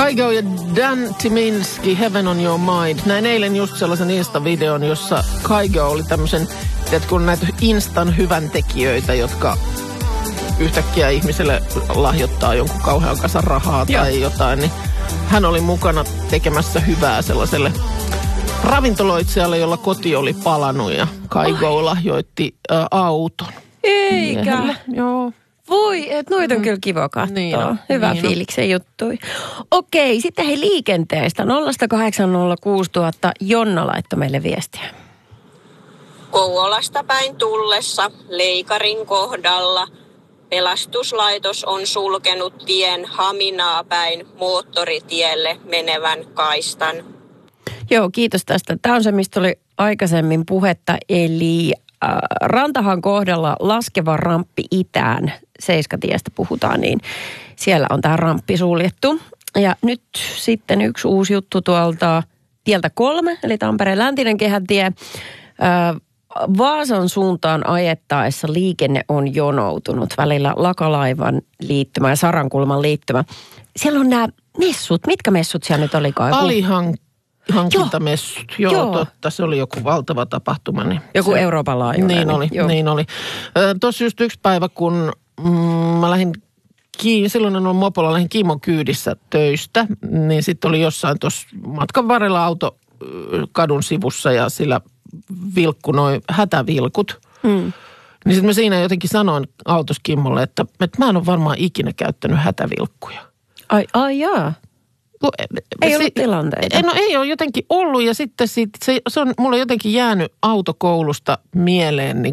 Kygo ja Dan Tyminski, Heaven on Your Mind. Näin eilen just sellaisen Insta-videon, jossa Kygo oli tämmöisen, tiedätkö, kun näitä instan hyvän tekijöitä, jotka yhtäkkiä ihmiselle lahjoittaa jonkun kauhean kasan rahaa tai jotain, niin hän oli mukana tekemässä hyvää sellaiselle ravintoloitsijalle, jolla koti oli palanut ja Kygo lahjoitti auton. Eikä. Joo. Voi, että noita on kyllä kiva katsoa. Niin on, Hyvä niin on. fiiliksen juttui. Okei, sitten hei liikenteestä. 0806000 Jonna laittoi meille viestiä. Kouvolasta päin tullessa Leikarin kohdalla pelastuslaitos on sulkenut tien Haminaa päin moottoritielle menevän kaistan. Joo, kiitos tästä. Tämä on se, mistä oli aikaisemmin puhetta, eli Rantahan kohdalla laskeva ramppi itään, Seiskatiestä puhutaan, niin siellä on tämä ramppi suljettu. Ja nyt sitten yksi uusi juttu tuolta tieltä 3, eli Tampereen läntinen kehätie. Vaasan suuntaan ajettaessa liikenne on jonoutunut välillä Lakalaivan liittymä ja Sarankulman liittymä. Siellä on nämä messut. Mitkä messut siellä nyt olikaan? Hankintamessut. Joo, totta. Se oli joku valtava tapahtuma. Niin joku Euroopan laajuinen. Niin oli. Tuossa just yksi päivä, kun mä lähdin silloin on mopolla, lähdin Kimon kyydissä töistä, niin sitten oli jossain tuossa matkan varrella auto kadun sivussa ja sillä vilkku noi hätävilkut. Niin sitten mä siinä jotenkin sanoin autossa Kimmolle, että mä en ole varmaan ikinä käyttänyt hätävilkkuja. Ai jaa. Ei ollut tilanteita. No ei ole jotenkin ollut ja sitten se on mulle jotenkin jäänyt autokoulusta mieleen niin